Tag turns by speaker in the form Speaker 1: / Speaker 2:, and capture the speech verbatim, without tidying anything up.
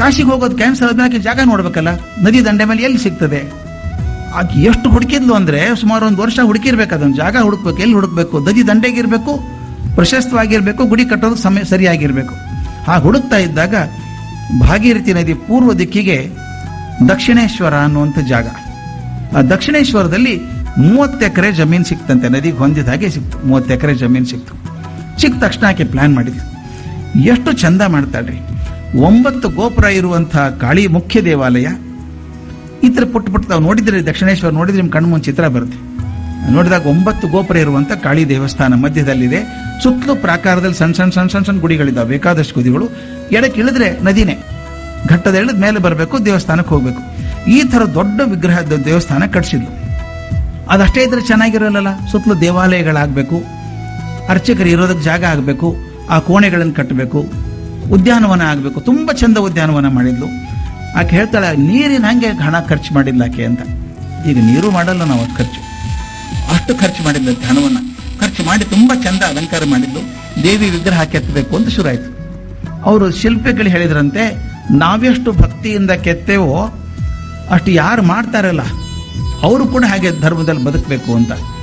Speaker 1: ಕಾಶಿಗೆ ಹೋಗೋದು ಕ್ಯಾನ್ಸಲ್ ಆದ್ಮೇಲೆ ಜಾಗ ನೋಡ್ಬೇಕಲ್ಲ, ನದಿ ದಂಡೆ ಮೇಲೆ ಎಲ್ಲಿ ಸಿಗ್ತದೆ. ಆಕೆ ಎಷ್ಟು ಹುಡುಕಿದ್ಲು ಅಂದ್ರೆ ಸುಮಾರು ಒಂದು ವರ್ಷ ಹುಡುಕಿರ್ಬೇಕು, ಅದನ್ನು ಜಾಗ ಹುಡುಕ್ಬೇಕು. ಎಲ್ಲಿ ಹುಡುಕ್ಬೇಕು? ನದಿ ದಂಡೆಗಿರ್ಬೇಕು, ಪ್ರಶಸ್ತವಾಗಿರ್ಬೇಕು, ಗುಡಿ ಕಟ್ಟೋದು ಸಮಯ ಸರಿಯಾಗಿರ್ಬೇಕು. ಹಾಗೆ ಹುಡುಕ್ತಾ ಇದ್ದಾಗ ಭಾಗೀರಥಿ ನದಿ ಪೂರ್ವ ದಿಕ್ಕಿಗೆ ದಕ್ಷಿಣೇಶ್ವರ ಅನ್ನುವಂಥ ಜಾಗ. ಆ ದಕ್ಷಿಣೇಶ್ವರದಲ್ಲಿ ಮೂವತ್ತು ಎಕರೆ ಜಮೀನು ಸಿಕ್ತಂತೆ, ನದಿಗೆ ಹೊಂದಿದ ಹಾಗೆ ಸಿಕ್ತು. ಮೂವತ್ತು ಎಕರೆ ಜಮೀನು ಸಿಕ್ತು. ಸಿಕ್ಕ ತಕ್ಷಣ ಆಕೆ ಪ್ಲಾನ್ ಮಾಡಿದ್ಲು. ಎಷ್ಟು ಚಂದ ಮಾಡ್ತಾಳ್ರಿ. ಒಂಬತ್ತು ಗೋಪುರ ಇರುವಂತಹ ಕಾಳಿ ಮುಖ್ಯ ದೇವಾಲಯ. ಈ ಥರ ಪುಟ್ಟ ಪುಟ್ಟ ತಾವು ನೋಡಿದ್ರೆ ದಕ್ಷಿಣೇಶ್ವರ ನೋಡಿದ್ರೆ ನಿಮ್ಮ ಕಣ್ಣು ಮುಂದೆ ಚಿತ್ರ ಬರುತ್ತೆ. ನೋಡಿದಾಗ ಒಂಬತ್ತು ಗೋಪುರ ಇರುವಂತ ಕಾಳಿ ದೇವಸ್ಥಾನ ಮಧ್ಯದಲ್ಲಿದೆ. ಸುತ್ತಲೂ ಪ್ರಾಕಾರದಲ್ಲಿ ಸಣ್ಣ ಸಣ್ಣ ಸಣ್ಣ ಸಣ್ಣ ಸಣ್ಣ ಗುಡಿಗಳಿದ್ದಾವೆ, ಬೇಕಾದಷ್ಟು ಗುಡಿಗಳು. ಎಡಕ್ಕೆ ಇಳಿದ್ರೆ ನದಿನೇ, ಘಟ್ಟದ ಇಳಿದ ಮೇಲೆ ಬರಬೇಕು, ದೇವಸ್ಥಾನಕ್ಕೆ ಹೋಗ್ಬೇಕು. ಈ ತರ ದೊಡ್ಡ ವಿಗ್ರಹ ದೇವಸ್ಥಾನ ಕಟ್ಸಿದ್ಲು. ಅದಷ್ಟೇ ಇದ್ರೆ ಚೆನ್ನಾಗಿರಲ್ಲ, ಸುತ್ತಲೂ ದೇವಾಲಯಗಳಾಗಬೇಕು, ಅರ್ಚಕರು ಇರೋದಕ್ಕೆ ಜಾಗ ಆಗಬೇಕು, ಆ ಕೋಣೆಗಳನ್ನು ಕಟ್ಟಬೇಕು, ಉದ್ಯಾನವನ ಆಗಬೇಕು. ತುಂಬಾ ಚಂದ ಉದ್ಯಾನವನ ಮಾಡಿದ್ಲು. ಆಕೆ ಹೇಳ್ತಾಳೆ, ನೀರಿನ ಹಂಗೆ ಹಣ ಖರ್ಚು ಮಾಡಿಲ್ಲ ಆಕೆ ಅಂತ. ಈಗ ನೀರು ಮಾಡಲ್ಲ ನಾವು ಅಷ್ಟು ಖರ್ಚು, ಅಷ್ಟು ಖರ್ಚು ಮಾಡಿದ್ಲಂತೆ. ಹಣವನ್ನ ಖರ್ಚು ಮಾಡಿ ತುಂಬಾ ಚಂದ ಅಲಂಕಾರ ಮಾಡಿದ್ಲು. ದೇವಿ ವಿಗ್ರಹ ಕೆತ್ತಬೇಕು ಅಂತ ಶುರು ಆಯ್ತು. ಅವರು ಶಿಲ್ಪಿಗಳು ಹೇಳಿದ್ರಂತೆ, ನಾವೆಷ್ಟು ಭಕ್ತಿಯಿಂದ ಕೆತ್ತೇವೋ ಅಷ್ಟು ಯಾರು ಮಾಡ್ತಾರಲ್ಲ ಅವರು ಕೂಡ ಹಾಗೆ ಧರ್ಮದಲ್ಲಿ ಬದುಕಬೇಕು ಅಂತ.